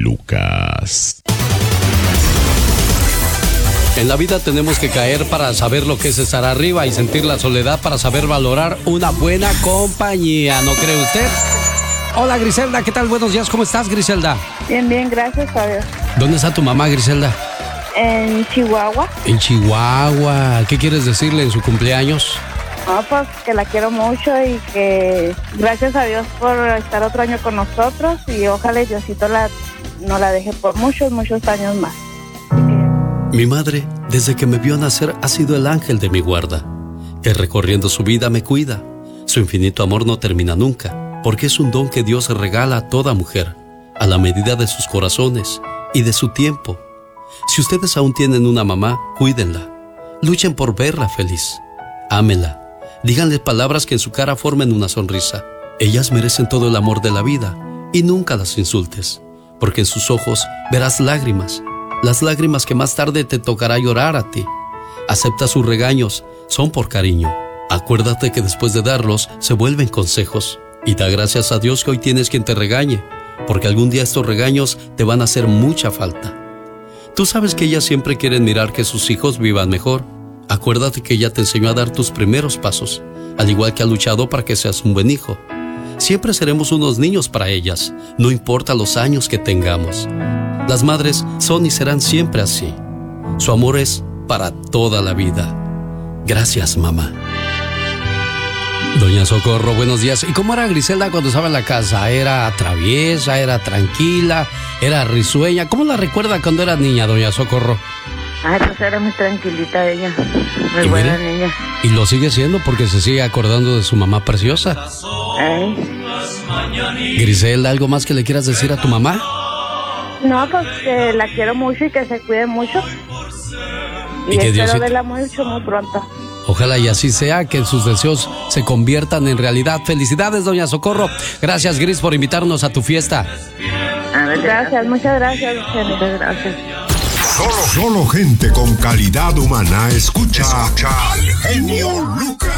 Lucas. En la vida tenemos que caer para saber lo que es estar arriba y sentir la soledad para saber valorar una buena compañía, ¿no cree usted? Hola Griselda, ¿qué tal? Buenos días, ¿cómo estás, Griselda? Bien, bien, gracias a Dios. ¿Dónde está tu mamá, Griselda? En Chihuahua. En Chihuahua. ¿Qué quieres decirle en su cumpleaños? No, pues que la quiero mucho y que gracias a Dios por estar otro año con nosotros y ojalá Diosito no la deje por muchos, muchos años más. Mi madre, desde que me vio nacer, ha sido el ángel de mi guarda, que recorriendo su vida me cuida. Su infinito amor no termina nunca, porque es un don que Dios regala a toda mujer, a la medida de sus corazones y de su tiempo. Si ustedes aún tienen una mamá, cuídenla. Luchen por verla feliz. Ámenla. Díganle palabras que en su cara formen una sonrisa. Ellas merecen todo el amor de la vida y nunca las insultes, porque en sus ojos verás lágrimas. Las lágrimas que más tarde te tocará llorar a ti. Acepta sus regaños, son por cariño. Acuérdate que después de darlos se vuelven consejos. Y da gracias a Dios que hoy tienes quien te regañe, porque algún día estos regaños te van a hacer mucha falta. Tú sabes que ellas siempre quieren mirar que sus hijos vivan mejor. Acuérdate que ella te enseñó a dar tus primeros pasos, al igual que ha luchado para que seas un buen hijo. Siempre seremos unos niños para ellas, no importa los años que tengamos. Las madres son y serán siempre así. Su amor es para toda la vida. Gracias, mamá. Doña Socorro, buenos días. ¿Y cómo era Griselda cuando estaba en la casa? ¿Era traviesa? ¿Era tranquila? ¿Era risueña? ¿Cómo la recuerda cuando era niña, doña Socorro? Ay, pues era muy tranquilita ella, muy buena niña. Y lo sigue siendo porque se sigue acordando de su mamá preciosa. Griselda, ¿algo más que le quieras decir a tu mamá? No, pues que la quiero mucho y que se cuide mucho. Y que espero Diosito verla mucho, muy pronto. Ojalá y así sea, que sus deseos se conviertan en realidad. Felicidades, doña Socorro. Gracias, Gris, por invitarnos a tu fiesta. Gracias, muchas gracias, muchas gracias. Solo gente con calidad humana escucha al genio Lucas.